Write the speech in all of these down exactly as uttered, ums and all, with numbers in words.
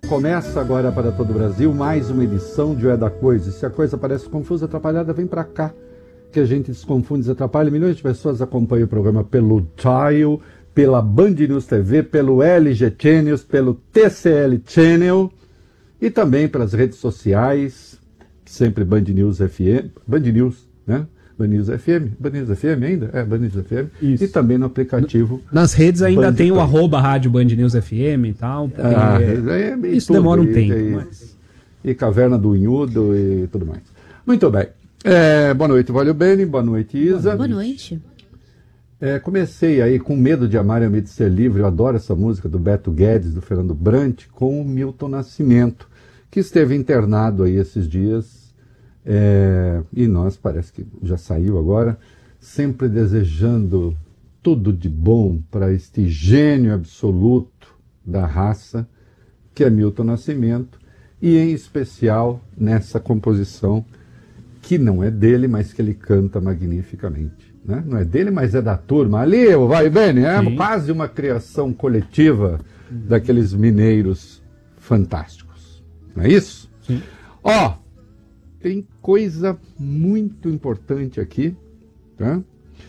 Começa agora para todo o Brasil mais uma edição de O É da Coisa. Se a coisa parece confusa, atrapalhada, vem para cá, que a gente desconfunde, desatrapalha. Milhões de pessoas acompanham o programa pelo Tile, pela Band News T V, pelo L G Channels, pelo T C L Channel e também pelas redes sociais, sempre Band News F M, Band News, né? Band News F M, Band News F M ainda? É, Band News F M. Isso. E também no aplicativo. Nas redes ainda Band tem Play. O arroba rádio Band News F M e tal. Ah, é, é, isso tudo, demora um e, tempo. E, mas... e Caverna do Unhudo e tudo mais. Muito bem. É, boa noite, Valeu Bene. Boa noite, Isa. Boa noite. É, comecei aí com Medo de Amar e Medo de Ser Livre. Eu adoro essa música do Beto Guedes, do Fernando Brant, com o Milton Nascimento, que esteve internado aí esses dias. É, e nós, parece que já saiu agora, sempre desejando tudo de bom para este gênio absoluto da raça, que é Milton Nascimento, e em especial nessa composição que não é dele, mas que ele canta magnificamente. Né? Não é dele, mas é da turma. Ali, o Vai Bene, é Sim. quase uma criação coletiva daqueles mineiros fantásticos. Não é isso? Sim. Ó, tem coisa muito importante aqui, tá?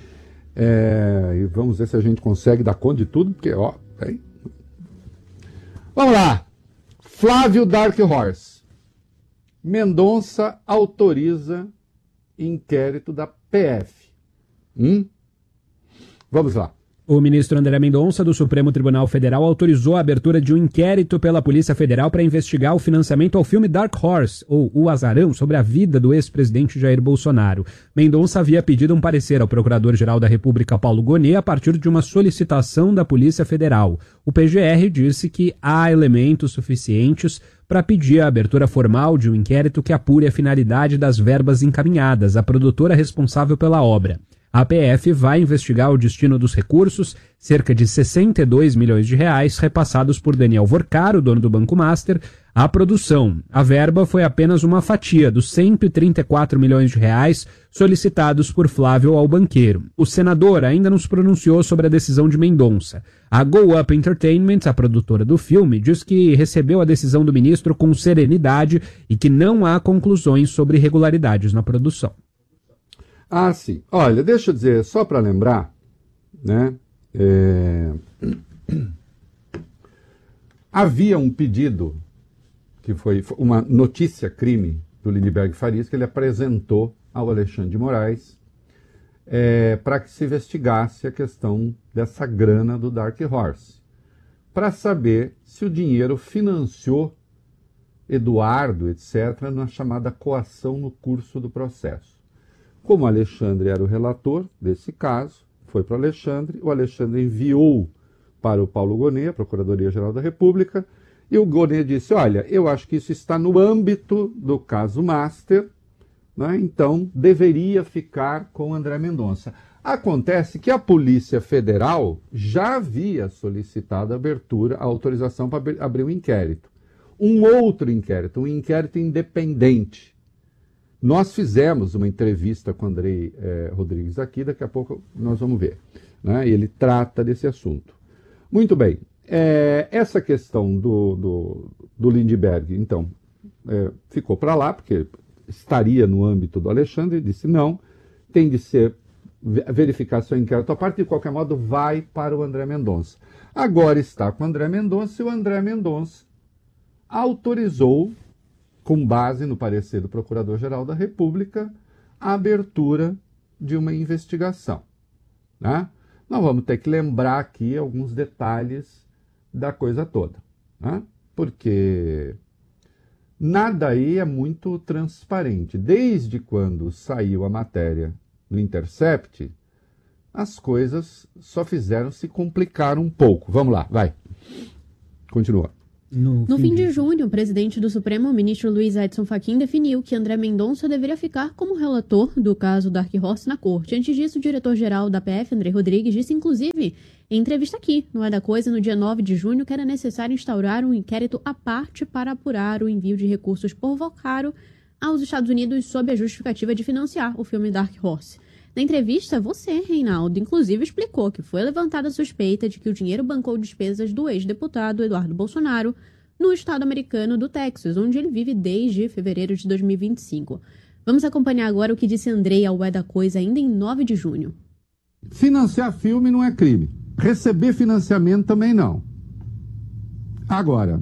É, e vamos ver se a gente consegue dar conta de tudo, porque, ó, tem. Vamos lá. Flávio Dark Horse. Mendonça autoriza inquérito da P F. Hum? Vamos lá. O ministro André Mendonça, do Supremo Tribunal Federal, autorizou a abertura de um inquérito pela Polícia Federal para investigar o financiamento ao filme Dark Horse, ou O Azarão, sobre a vida do ex-presidente Jair Bolsonaro. Mendonça havia pedido um parecer ao Procurador-Geral da República, Paulo Gonet, a partir de uma solicitação da Polícia Federal. O P G R disse que há elementos suficientes para pedir a abertura formal de um inquérito que apure a finalidade das verbas encaminhadas à produtora responsável pela obra. A P F vai investigar o destino dos recursos, cerca de sessenta e dois milhões de reais, repassados por Daniel Vorcaro, dono do Banco Master, à produção. A verba foi apenas uma fatia dos cento e trinta e quatro milhões de reais solicitados por Flávio ao banqueiro. O senador ainda não se pronunciou sobre a decisão de Mendonça. A Go Up Entertainment, a produtora do filme, diz que recebeu a decisão do ministro com serenidade e que não há conclusões sobre irregularidades na produção. Ah, sim. Olha, deixa eu dizer, só para lembrar, né? É... Havia um pedido, que foi uma notícia-crime do Lindbergh Farias, que ele apresentou ao Alexandre de Moraes é, para que se investigasse a questão dessa grana do Dark Horse, para saber se o dinheiro financiou Eduardo, etcétera, na chamada coação no curso do processo. Como o Alexandre era o relator desse caso, foi para o Alexandre, o Alexandre enviou para o Paulo Gonet, a Procuradoria-Geral da República, e o Gonet disse, olha, eu acho que isso está no âmbito do caso Master, né? Então deveria ficar com André Mendonça. Acontece que a Polícia Federal já havia solicitado a abertura, a autorização para abrir um inquérito. Um outro inquérito, um inquérito independente. Nós fizemos uma entrevista com o Andrei eh, Rodrigues aqui, daqui a pouco nós vamos ver. Né? Ele trata desse assunto. Muito bem. É, essa questão do, do, do Lindbergh, então, é, ficou para lá, porque estaria no âmbito do Alexandre, disse não, tem de ser verificar seu inquérito à parte, de qualquer modo vai para o André Mendonça. Agora está com o André Mendonça e o André Mendonça autorizou, com base no parecer do Procurador-Geral da República, a abertura de uma investigação. Né? Nós vamos ter que lembrar aqui alguns detalhes da coisa toda, né? Porque nada aí é muito transparente. Desde quando saiu a matéria no Intercept, as coisas só fizeram se complicar um pouco. Vamos lá, vai. Continua. No, no fim de junho, o presidente do Supremo, o ministro Luiz Edson Fachin, definiu que André Mendonça deveria ficar como relator do caso Dark Horse na corte. Antes disso, o diretor-geral da P F, André Rodrigues, disse, inclusive, em entrevista aqui, no É da Coisa, no dia nove de junho, que era necessário instaurar um inquérito à parte para apurar o envio de recursos por Vorcaro aos Estados Unidos sob a justificativa de financiar o filme Dark Horse. Na entrevista, você, Reinaldo, inclusive explicou que foi levantada a suspeita de que o dinheiro bancou despesas do ex-deputado Eduardo Bolsonaro no estado americano do Texas, onde ele vive desde fevereiro de dois mil e vinte e cinco. Vamos acompanhar agora o que disse Andrei ao É da Coisa ainda em nove de junho. Financiar filme não é crime. Receber financiamento também não. Agora,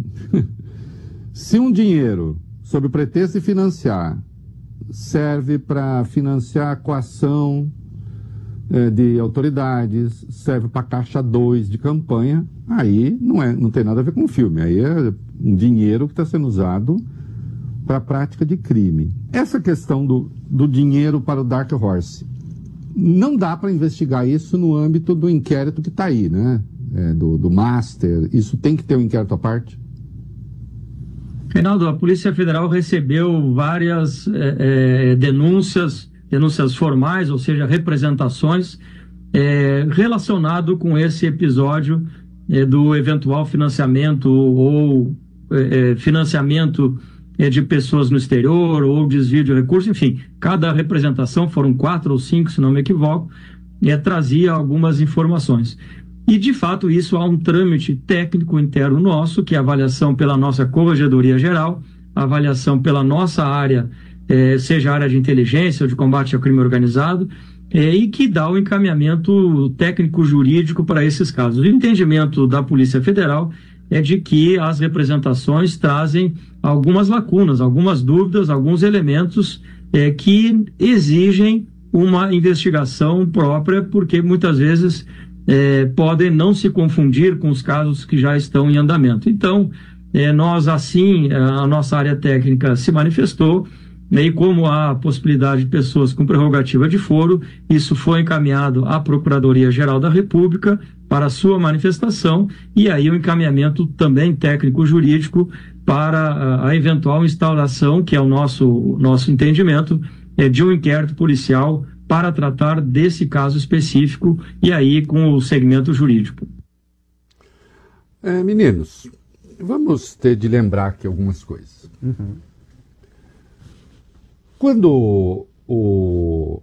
se um dinheiro, sob o pretexto de financiar, serve para financiar a coação é, de autoridades, serve para caixa dois de campanha, aí não, é, não tem nada a ver com o filme. Aí é um dinheiro que está sendo usado para a prática de crime. Essa questão do, do dinheiro para o Dark Horse, não dá para investigar isso no âmbito do inquérito que está aí, né? É, do, do Master, isso tem que ter um inquérito à parte? Reinaldo, a Polícia Federal recebeu várias é, é, denúncias, denúncias formais, ou seja, representações, é, relacionado com esse episódio é, do eventual financiamento ou é, financiamento é, de pessoas no exterior ou desvio de recursos, enfim, cada representação, foram quatro ou cinco, se não me equivoco, é, trazia algumas informações. E, de fato, isso há um trâmite técnico interno nosso, que é a avaliação pela nossa Corregedoria Geral, a avaliação pela nossa área, eh, seja a área de inteligência ou de combate ao crime organizado, eh, e que dá o encaminhamento técnico-jurídico para esses casos. O entendimento da Polícia Federal é de que as representações trazem algumas lacunas, algumas dúvidas, alguns elementos eh, que exigem uma investigação própria, porque muitas vezes É, podem não se confundir com os casos que já estão em andamento. Então, é, nós assim, a nossa área técnica se manifestou, né, e como há possibilidade de pessoas com prerrogativa de foro, isso foi encaminhado à Procuradoria-Geral da República para a sua manifestação, e aí o encaminhamento também técnico-jurídico para a, a eventual instauração, que é o nosso, nosso entendimento, é, de um inquérito policial para tratar desse caso específico e aí com o segmento jurídico. É, meninos, vamos ter de lembrar aqui algumas coisas. Uhum. Quando o,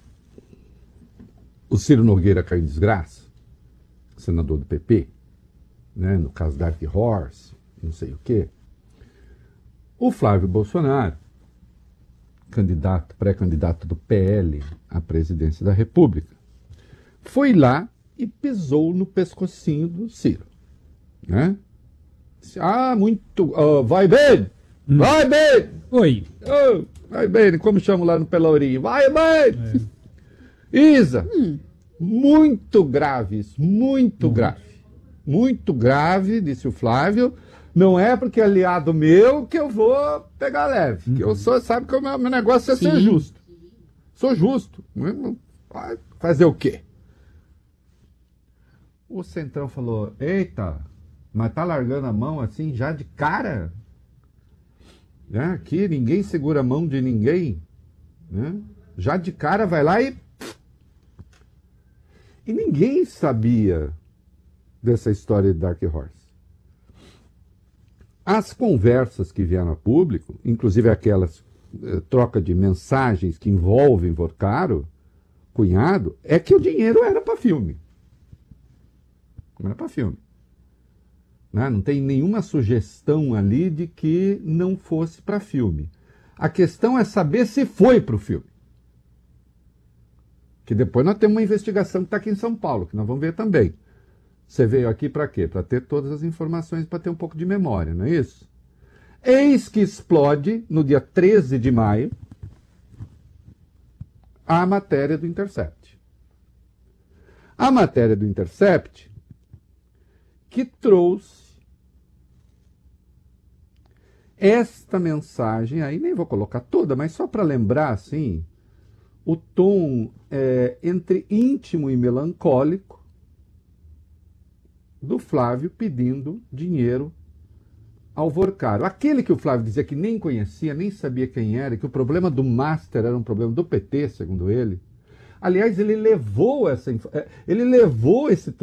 o Ciro Nogueira caiu em desgraça, senador do P P, né, no caso Dark Horse, não sei o quê, o Flávio Bolsonaro, candidato, pré-candidato do P L à presidência da República, foi lá e pisou no pescocinho do Ciro, né? Disse, ah, muito, uh, vai bem, hum. vai bem, oi, oh, vai bem, como chamo lá no Pelourinho, vai bem, é. Isa, hum. muito grave isso, muito hum. grave, muito grave, disse o Flávio. Não é porque é aliado meu que eu vou pegar leve. Uhum. Que eu sou, sabe que o meu, meu negócio é Sim. ser justo. Sou justo. Vai fazer o quê? O Centrão falou, eita, mas tá largando a mão assim já de cara? Né? Aqui ninguém segura a mão de ninguém. Né? Já de cara vai lá e... E ninguém sabia dessa história de Dark Horse. As conversas que vieram a público, inclusive aquelas eh, troca de mensagens que envolvem Vorcaro, cunhado, é que o dinheiro era para filme. Não era para filme. Né? Não tem nenhuma sugestão ali de que não fosse para filme. A questão é saber se foi para o filme. Que depois nós temos uma investigação que está aqui em São Paulo, que nós vamos ver também. Você veio aqui para quê? Para ter todas as informações, para ter um pouco de memória, não é isso? Eis que explode, no dia treze de maio, a matéria do Intercept. A matéria do Intercept que trouxe esta mensagem, aí nem vou colocar toda, mas só para lembrar, assim, o tom é, entre íntimo e melancólico do Flávio pedindo dinheiro ao Vorcaro. Aquele que o Flávio dizia que nem conhecia, nem sabia quem era, que o problema do Master era um problema do P T, segundo ele. Aliás, ele levou essa, ele levou esse